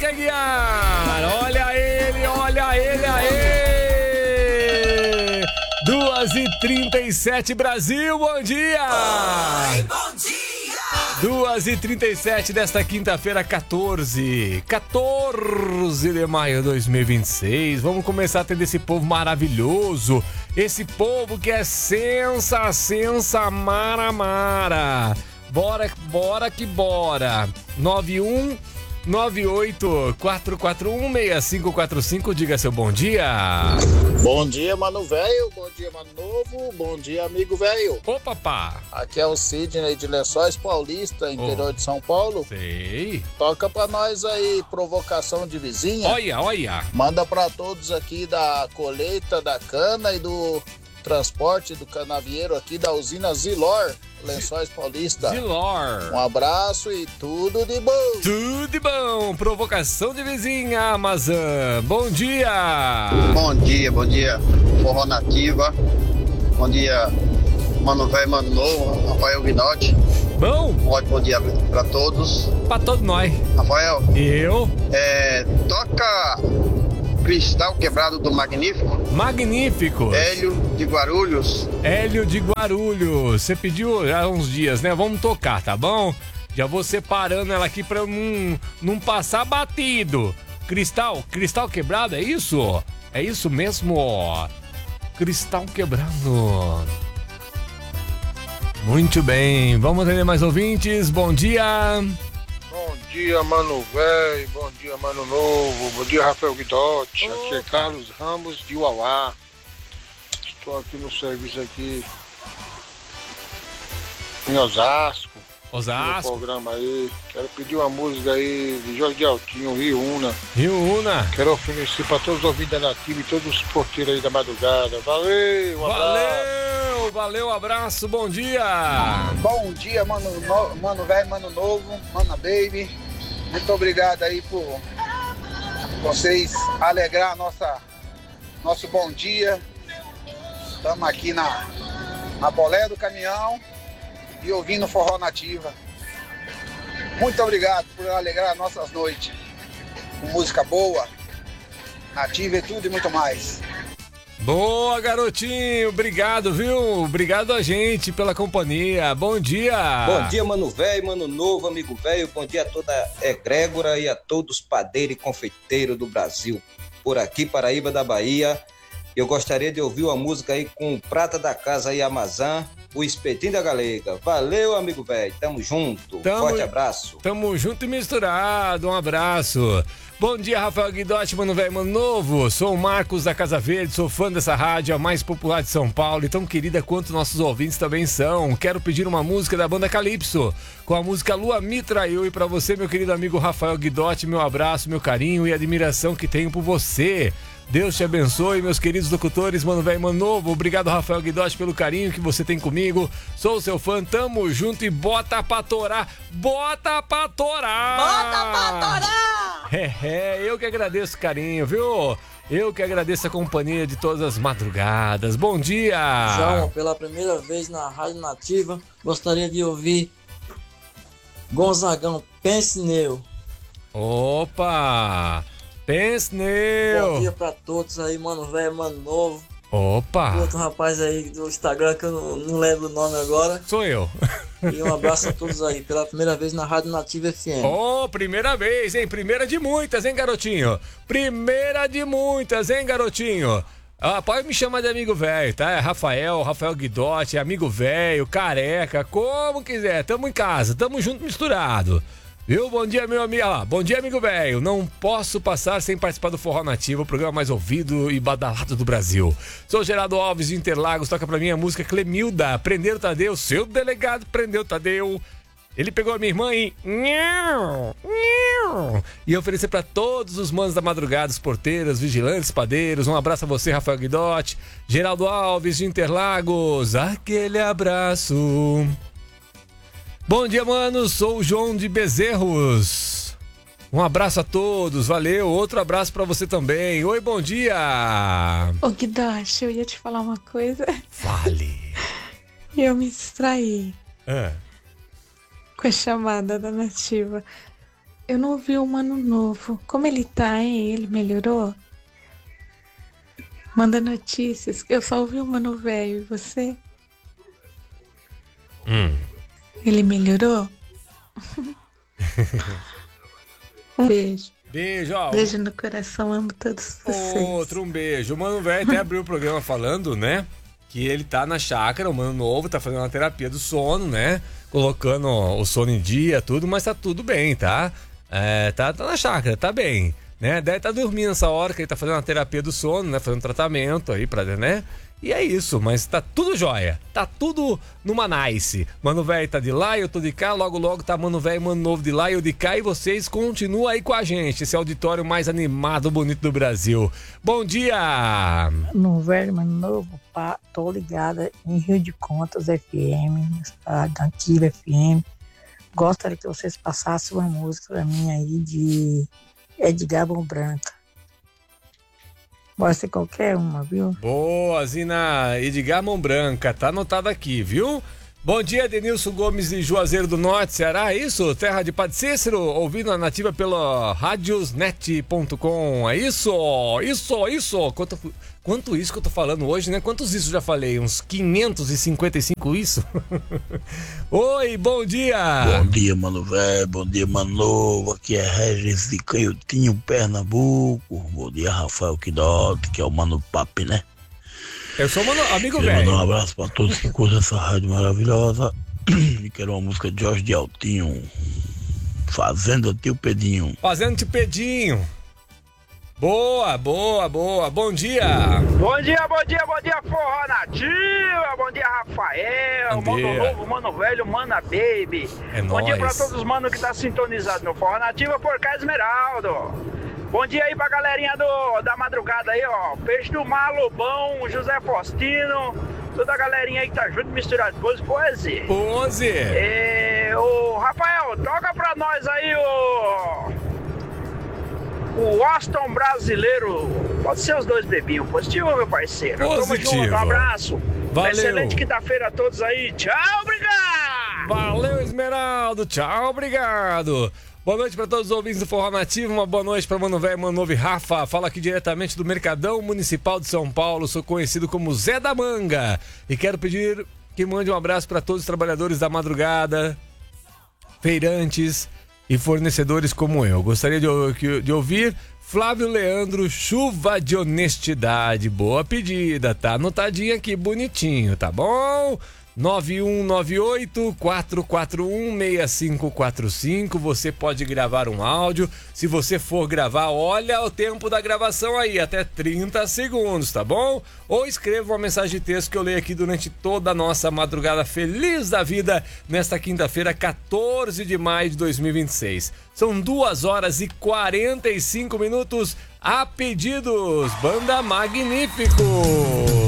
quer guiar. Olha ele aí. 2h37, Brasil, bom dia. Oi, bom dia. 2h37 desta quinta-feira, 14 de maio de 2026. Vamos começar a atender esse povo maravilhoso. Esse povo que é sensa, mara. Bora que bora. 91984416545. Diga seu bom dia. Bom dia, mano velho. Bom dia, mano novo. Bom dia, amigo velho. Ô, papá. Aqui é o Sidney de Lençóis Paulista, interior de São Paulo. Sei. Toca pra nós aí, provocação de vizinha. Olha. Manda pra todos aqui da colheita da cana e do transporte do canavieiro aqui da usina Zilor, Lençóis Paulista. Zilor. Um abraço e tudo de bom. Tudo de bom. Provocação de vizinha, Amazon. Bom dia. Bom dia. Forró Nativa. Bom dia, mano velho, mano novo, Rafael Guinotti. Bom. Ótimo dia pra todos. Pra todos nós. Rafael. Eu. Toca Cristal Quebrado do Magnífico. Magnífico. Hélio de Guarulhos. Você pediu há uns dias, né? Vamos tocar, tá bom? Já vou separando ela aqui pra não passar batido. Cristal Quebrado, é isso? É isso mesmo, ó. Cristal Quebrado. Muito bem, vamos atender mais ouvintes. Bom dia. Bom dia, mano velho. Bom dia, mano novo. Bom dia, Rafael Guidotti. Aqui é Carlos Ramos de Uauá. Estou aqui no serviço aqui em Osasco. No programa aí. Quero pedir uma música aí de Jorge de Altinho, Rio Una. Quero oferecer para todos os ouvintes da Nativa e todos os porteiros aí da madrugada. Valeu, um abraço. Valeu, abraço, bom dia. Bom dia, mano velho, mano novo, mana baby. Muito obrigado aí por vocês alegrar nosso bom dia. Estamos aqui na bolé do caminhão e ouvindo Forró Nativa. Muito obrigado por alegrar nossas noites com música boa, nativa e tudo e muito mais. Boa, garotinho, obrigado, viu? Obrigado a gente pela companhia. Bom dia. Bom dia, mano velho, mano novo, amigo velho. Bom dia a toda a egrégora e a todos os padeiros e confeiteiros do Brasil. Por aqui, Paraíba da Bahia. Eu gostaria de ouvir uma música aí com Prata da Casa aí, Amazã, o Espetinho da Galega. Valeu, amigo velho. Tamo junto. Forte abraço. Tamo junto e misturado. Um abraço. Bom dia, Rafael Guidotti, mano velho, mano novo. Sou o Marcos da Casa Verde, sou fã dessa rádio, a mais popular de São Paulo e tão querida quanto nossos ouvintes também são. Quero pedir uma música da banda Calypso, com a música Lua Me Traiu. E pra você, meu querido amigo Rafael Guidotti, meu abraço, meu carinho e admiração que tenho por você. Deus te abençoe, meus queridos locutores, mano velho, mano novo. Obrigado, Rafael Guidotti, pelo carinho que você tem comigo. Sou seu fã, tamo junto e bota pra torar. Bota pra torar! Eu que agradeço o carinho, viu? Eu que agradeço a companhia de todas as madrugadas. Bom dia! João, pela primeira vez na Rádio Nativa, gostaria de ouvir Gonzagão, Pense Neu. Opa! Pense Neu! Bom dia pra todos aí, mano velho, mano novo. Opa! Outro rapaz aí do Instagram que eu não lembro o nome agora. Sou eu. E um abraço a todos aí, pela primeira vez na Rádio Nativa FM. Primeira vez, hein? Primeira de muitas, hein, garotinho? Primeira de muitas, hein, garotinho? Pode me chamar de amigo velho, tá? É Rafael Guidotti, amigo velho, careca, como quiser. Tamo em casa, tamo junto misturado. Viu? Bom dia, meu amigo. Bom dia, amigo velho. Não posso passar sem participar do Forró Nativo, o programa mais ouvido e badalado do Brasil. Sou Geraldo Alves de Interlagos, toca pra mim a música Clemilda. Prendeu o Tadeu, seu delegado prendeu o Tadeu. Ele pegou a minha irmã e... E oferecer pra todos os manos da madrugada, os porteiros, vigilantes, padeiros. Um abraço a você, Rafael Guidotti. Geraldo Alves de Interlagos, aquele abraço. Bom dia, mano. Sou o João de Bezerros. Um abraço a todos, valeu. Outro abraço pra você também. Oi, bom dia. Ô, Guidotti, eu ia te falar uma coisa. Fale. E eu me distraí com a chamada da Nativa. Eu não ouvi o Mano Novo. Como ele tá, hein? Ele melhorou? Manda notícias. Eu só ouvi o Mano Velho. E você? Ele melhorou? Um beijo. Beijo, ó. Beijo no coração, amo todos vocês. Outro, um beijo. O Mano Velho até abriu o programa falando, né? Que ele tá na chácara, o Mano Novo tá fazendo uma terapia do sono, né? Colocando o sono em dia, tudo, mas tá tudo bem, tá? Tá na chácara, tá bem, né? Deve tá dormindo nessa hora que ele tá fazendo uma terapia do sono, né? Fazendo tratamento aí pra, né? E é isso, mas tá tudo jóia. Tá tudo numa nice. Mano Velho tá de lá, eu tô de cá. Logo, logo tá Mano Velho, Mano Novo de lá e eu de cá. E vocês continuam aí com a gente. Esse auditório mais animado, bonito do Brasil. Bom dia! Mano Velho, Mano Novo, pá, tô ligada em Rio de Contas FM, Nativa FM. Gostaria que vocês passassem uma música pra mim aí de Edgar Mão Branca. Pode ser qualquer uma, viu? Boa, Zina. Edgar Mão Branca, tá anotado aqui, viu? Bom dia, Denilson Gomes de Juazeiro do Norte, Ceará, é isso? Terra de Padre Cícero, ouvindo a Nativa pelo radiosnet.com, é isso? Isso! Quanto isso que eu tô falando hoje, né? Quantos isso eu já falei? Uns 555 isso? Oi, bom dia! Bom dia, Mano Velho, bom dia, Mano Novo, aqui é Regis de Canhotinho, Pernambuco. Bom dia, Rafael Quidote, que é o Mano Papi, né? Eu sou amigo velho. Quero mandar um abraço pra todos que curtem essa rádio maravilhosa. E quero uma música de Jorge de Altinho, Fazenda Tio Pedinho. Fazenda Tio Pedinho. Boa. Bom dia. Bom dia, Forró Nativa. Bom dia, Rafael. Mano Novo, Mano Velho, Mana Baby. Bom dia pra todos os manos que tá sintonizado no Forró Nativa por Cá Esmeraldo. Bom dia aí pra galerinha da madrugada aí, ó. Peixe do Mar, Lobão, José Faustino, toda a galerinha aí que tá junto, misturado. Pose. Ô, Rafael, toca pra nós aí o Aston brasileiro. Pode ser os dois bebinhos. Positivo, meu parceiro. Tamo junto, um abraço. Valeu. Excelente quinta-feira a todos aí. Tchau, obrigado. Valeu, Esmeraldo. Tchau, obrigado. Boa noite para todos os ouvintes do Forró Nativo, uma boa noite para Mano Velho, Mano Novo e Rafa. Fala aqui diretamente do Mercadão Municipal de São Paulo, sou conhecido como Zé da Manga. E quero pedir que mande um abraço para todos os trabalhadores da madrugada, feirantes e fornecedores como eu. Gostaria de ouvir Flávio Leandro, Chuva de Honestidade. Boa pedida, tá anotadinho aqui, bonitinho, tá bom? 9198-441-6545. Você pode gravar um áudio. Se você for gravar, olha o tempo da gravação aí, até 30 segundos, tá bom? Ou escreva uma mensagem de texto que eu leio aqui durante toda a nossa madrugada feliz da vida, nesta quinta-feira, 14 de maio de 2026. São 2h45 a pedidos. Banda Magnífico.